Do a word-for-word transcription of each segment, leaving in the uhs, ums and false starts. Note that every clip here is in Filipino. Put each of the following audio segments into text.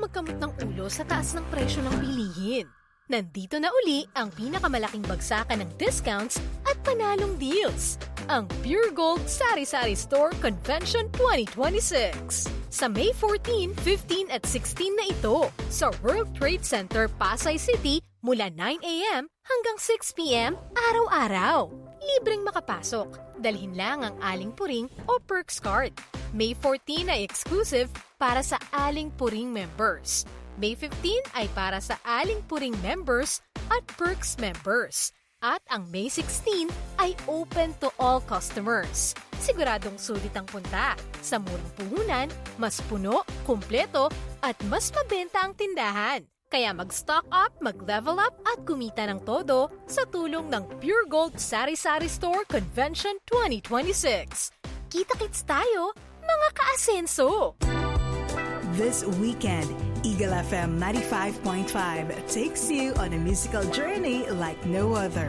magkamot ng ulo sa taas ng presyo ng bilihin. Nandito na uli ang pinakamalaking bagsakan ng discounts at panalong deals. Ang Pure Gold Sari-Sari Store Convention twenty twenty-six. Sa May fourteen, fifteen at sixteen na ito sa World Trade Center, Pasay City mula nine a.m. hanggang six p.m. araw-araw. Libreng makapasok. Dalhin lang ang Aling Puring o Perks Card. May fourteen ay exclusive para sa Aling Puring members. May fifteen ay para sa Aling Puring members at Perks members. At ang May sixteen ay open to all customers. Siguradong sulit ang punta. Sa murang puhunan, mas puno, kumpleto, at mas mabenta ang tindahan. Kaya mag-stock up, mag-level up, at kumita ng todo sa tulong ng Pure Gold Sari-Sari Store Convention twenty twenty-six. Kita-kits tayo, mga ka-asenso! This weekend, Eagle F M ninety-five point five takes you on a musical journey like no other.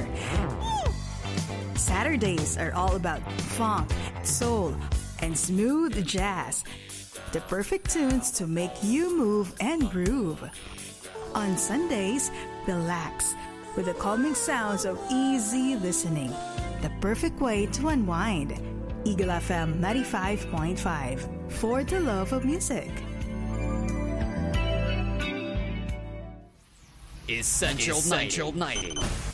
Saturdays are all about funk, soul, and smooth jazz. The perfect tunes to make you move and groove. On Sundays, relax with the calming sounds of easy listening. The perfect way to unwind. Eagle F M ninety-five point five, for the love of music. Essential, Essential ninety.